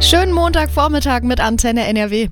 Schönen Montagvormittag mit Antenne NRW.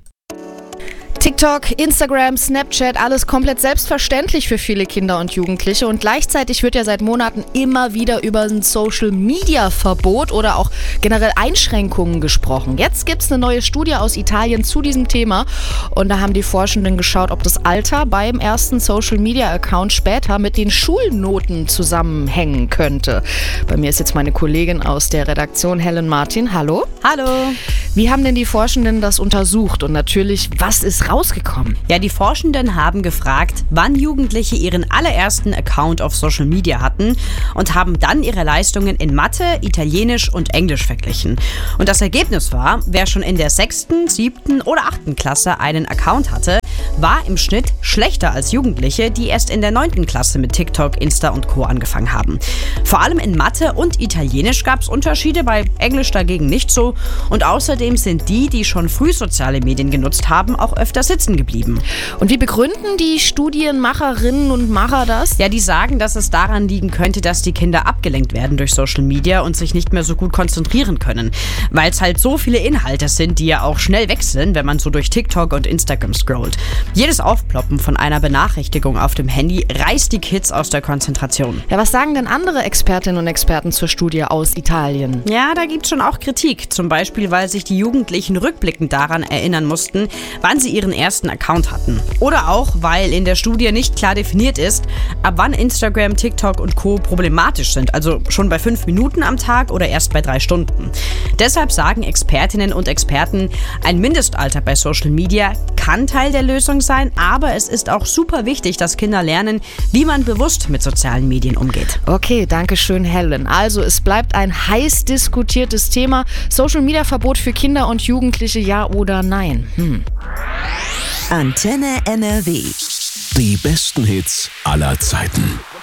TikTok, Instagram, Snapchat, alles komplett selbstverständlich für viele Kinder und Jugendliche. Und gleichzeitig wird ja seit Monaten immer wieder über ein Social-Media-Verbot oder auch generell Einschränkungen gesprochen. Jetzt gibt es eine neue Studie aus Italien zu diesem Thema. Und da haben die Forschenden geschaut, ob das Alter beim ersten Social-Media-Account später mit den Schulnoten zusammenhängen könnte. Bei mir ist jetzt meine Kollegin aus der Redaktion, Helen Martin. Hallo. Hallo. Wie haben denn die Forschenden das untersucht? Und natürlich, was ist rausgekommen? Ja, die Forschenden haben gefragt, wann Jugendliche ihren allerersten Account auf Social Media hatten und haben dann ihre Leistungen in Mathe, Italienisch und Englisch verglichen. Und das Ergebnis war, wer schon in der 6., 7. oder 8. Klasse einen Account hatte, war im Schnitt schlechter als Jugendliche, die erst in der 9. Klasse mit TikTok, Insta und Co. angefangen haben. Vor allem in Mathe und Italienisch gab es Unterschiede, bei Englisch dagegen nicht so. Und außerdem sind die schon früh soziale Medien genutzt haben, auch öfter sitzen geblieben. Und wie begründen die Studienmacherinnen und Macher das? Ja, die sagen, dass es daran liegen könnte, dass die Kinder abgelenkt werden durch Social Media und sich nicht mehr so gut konzentrieren können. Weil es halt so viele Inhalte sind, die ja auch schnell wechseln, wenn man so durch TikTok und Instagram scrollt. Jedes Aufploppen von einer Benachrichtigung auf dem Handy reißt die Kids aus der Konzentration. Ja, was sagen denn andere Expertinnen und Experten zur Studie aus Italien? Ja, da gibt's schon auch Kritik. Zum Beispiel, weil sich die Jugendlichen rückblickend daran erinnern mussten, wann sie ihren ersten Account hatten. Oder auch, weil in der Studie nicht klar definiert ist, ab wann Instagram, TikTok und Co. problematisch sind. Also schon bei 5 Minuten am Tag oder erst bei 3 Stunden. Deshalb sagen Expertinnen und Experten, ein Mindestalter bei Social Media kann Teil der Lösung sein, aber es ist auch super wichtig, dass Kinder lernen, wie man bewusst mit sozialen Medien umgeht. Okay, danke schön, Helen. Also es bleibt ein heiß diskutiertes Thema. Social-Media-Verbot für Kinder und Jugendliche, ja oder nein? Antenne NRW. Die besten Hits aller Zeiten.